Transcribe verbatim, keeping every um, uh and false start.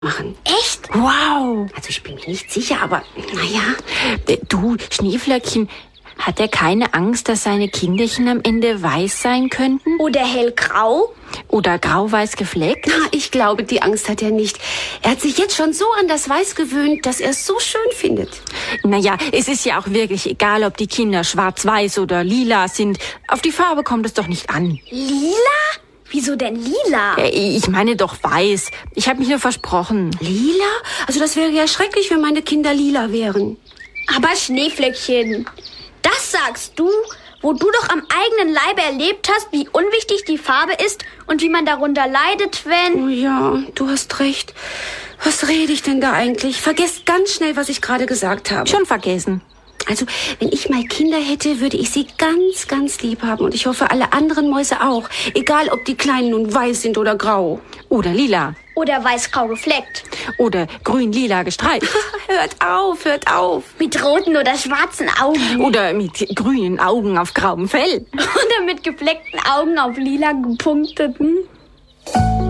machen. Echt? Wow. Also ich bin mir nicht sicher, aber naja. Du, Schneeflöckchen, hat er keine Angst, dass seine Kinderchen am Ende weiß sein könnten? Oder hellgrau? Oder grau-weiß gefleckt? Na, ich glaube, die Angst hat er nicht. Er hat sich jetzt schon so an das Weiß gewöhnt, dass er es so schön findet. Naja, es ist ja auch wirklich egal, ob die Kinder schwarz-weiß oder lila sind. Auf die Farbe kommt es doch nicht an. Lila? Wieso denn lila? Ich meine doch weiß. Ich habe mich nur versprochen. Lila? Also das wäre ja schrecklich, wenn meine Kinder lila wären. Aber Schneeflöckchen, das sagst du, wo du doch am eigenen Leibe erlebt hast, wie unwichtig die Farbe ist und wie man darunter leidet, wenn... Oh ja, du hast recht. Was rede ich denn da eigentlich? Vergesst ganz schnell, was ich gerade gesagt habe. Schon vergessen. Also, wenn ich mal Kinder hätte, würde ich sie ganz, ganz lieb haben. Und ich hoffe, alle anderen Mäuse auch. Egal, ob die Kleinen nun weiß sind oder grau. Oder lila. Oder weiß-grau gefleckt. Oder grün-lila gestreift. Hört auf, hört auf. Mit roten oder schwarzen Augen. Oder mit grünen Augen auf grauem Fell. Oder mit gefleckten Augen auf lila gepunkteten.